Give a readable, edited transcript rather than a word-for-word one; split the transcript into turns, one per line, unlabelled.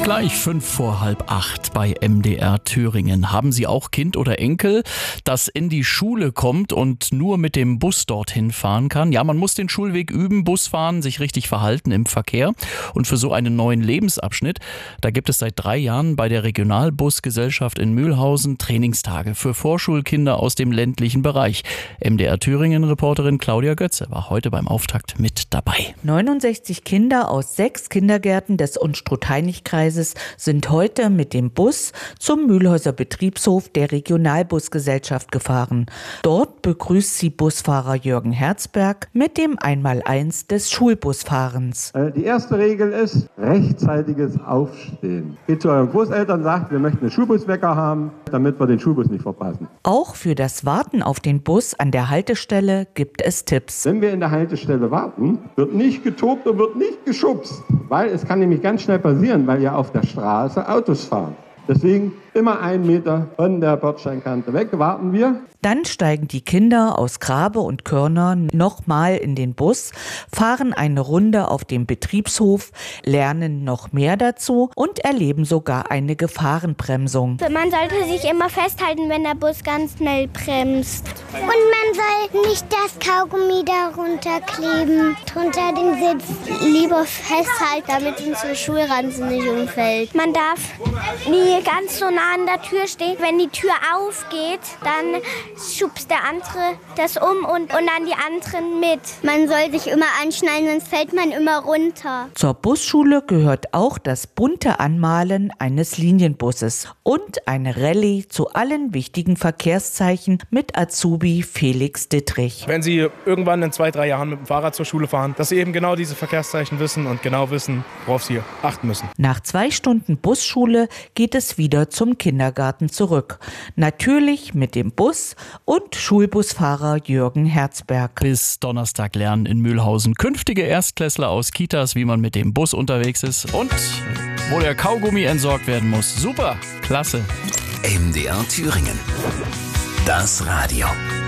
Gleich 7:55 bei MDR Thüringen. Haben Sie auch Kind oder Enkel, das in die Schule kommt und nur mit dem Bus dorthin fahren kann? Ja, man muss den Schulweg üben, Bus fahren, sich richtig verhalten im Verkehr. Und für so einen neuen Lebensabschnitt, da gibt es seit 3 Jahren bei der Regionalbusgesellschaft in Mühlhausen Trainingstage für Vorschulkinder aus dem ländlichen Bereich. MDR Thüringen-Reporterin Claudia Götze war heute beim Auftakt mit dabei.
69 Kinder aus 6 Kindergärten des Unstrut-Hainich-Kreises sind heute mit dem Bus zum Mühlhäuser Betriebshof der Regionalbusgesellschaft gefahren. Dort begrüßt sie Busfahrer Jürgen Herzberg mit dem Einmaleins des Schulbusfahrens.
Die erste Regel ist rechtzeitiges Aufstehen. Geht zu euren Großeltern, sagt, wir möchten einen Schulbuswecker haben, damit wir den Schulbus nicht verpassen.
Auch für das Warten auf den Bus an der Haltestelle gibt es Tipps.
Wenn wir in der Haltestelle warten, wird nicht getobt und wird nicht geschubst, weil es kann nämlich ganz schnell passieren, weil ja auf der Straße Autos fahren. Deswegen immer 1 Meter von der Bordsteinkante weg, warten wir.
Dann steigen die Kinder aus Grabe und Körner nochmal in den Bus, fahren eine Runde auf dem Betriebshof, lernen noch mehr dazu und erleben sogar eine Gefahrenbremsung.
Man sollte sich immer festhalten, wenn der Bus ganz schnell bremst. Und man soll nicht das Kaugummi darunter kleben, drunter den Sitz. Lieber festhalten, damit unsere Schulranzen nicht umfällt. Man darf nie ganz so nah an der Tür stehen. Wenn die Tür aufgeht, dann schubst der andere das um und dann die anderen mit. Man soll sich immer anschnallen, sonst fällt man immer runter.
Zur Busschule gehört auch das bunte Anmalen eines Linienbusses und eine Rallye zu allen wichtigen Verkehrszeichen mit Azubi Felix Dittrich.
Wenn Sie irgendwann in 2-3 Jahren mit dem Fahrrad zur Schule fahren, dass Sie eben genau diese Verkehrszeichen wissen und genau wissen, worauf Sie achten müssen.
Nach 2 Stunden Busschule geht es wieder zum Kindergarten zurück. Natürlich mit dem Bus und Schulbusfahrer Jürgen Herzberg.
Bis Donnerstag lernen in Mühlhausen künftige Erstklässler aus Kitas, wie man mit dem Bus unterwegs ist und wo der Kaugummi entsorgt werden muss. Super, klasse.
MDR Thüringen. Das Radio.